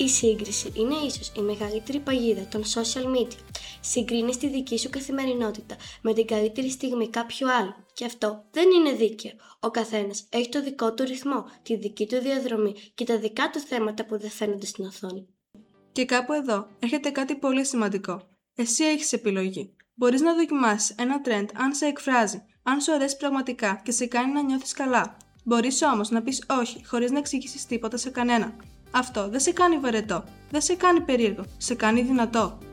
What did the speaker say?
Η σύγκριση είναι ίσως η μεγαλύτερη παγίδα των social media. Συγκρίνεις τη δική σου καθημερινότητα με την καλύτερη στιγμή κάποιου άλλου. Και αυτό δεν είναι δίκαιο. Ο καθένας έχει το δικό του ρυθμό, τη δική του διαδρομή και τα δικά του θέματα που δεν φαίνονται στην οθόνη. Και κάπου εδώ έρχεται κάτι πολύ σημαντικό. Εσύ έχεις επιλογή. Μπορείς να δοκιμάσεις ένα trend αν σε εκφράζει, αν σου αρέσει πραγματικά και σε κάνει να νιώθεις καλά. Μπορείς όμως να πεις όχι χωρίς να εξηγήσεις τίποτα σε κανέναν. Αυτό δεν σε κάνει βαρετό, δεν σε κάνει περίεργο, σε κάνει δυνατό.